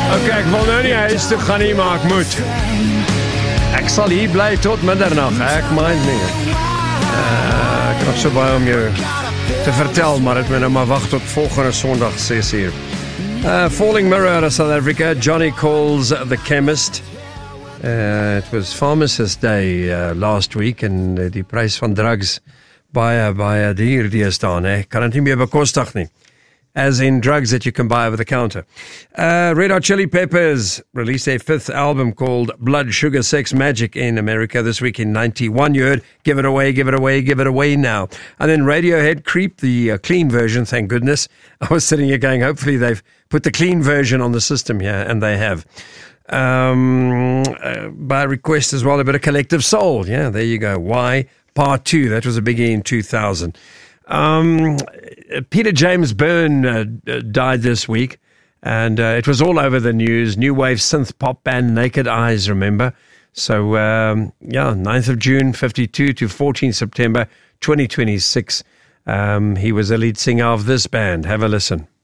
Ok, ek wil nou nie huis toe gaan nie, maar ek moet. Ek sal hier bly tot middernag, ek mind nie. Ek nog so baie om jou te vertel, maar ek moet nou maar wag tot volgende Sondag 6:00. Falling Mirror out of South Africa, Johnny Calls the Chemist. It was Pharmacist Day last week en die prys van drugs baie duur deesdae, hè. Kan dit nie meer bekostig nie. As in drugs that you can buy over the counter. Red Hot Chili Peppers released their 5th album called Blood, Sugar, Sex, Magic in America this week in 91. You heard Give It Away, Give It Away, Give It Away Now. And then Radiohead, Creep, the clean version, thank goodness. I was sitting here going, hopefully they've put the clean version on the system here, and they have. By request as well, a bit of Collective Soul. Yeah, there you go. Why? Part 2. That was a biggie in 2000. Peter James Byrne died this week, and it was all over the news. New wave synth pop band Naked Eyes, remember? So, 9th of June, 52 to 14 September, 2026. He was the lead singer of this band. Have a listen.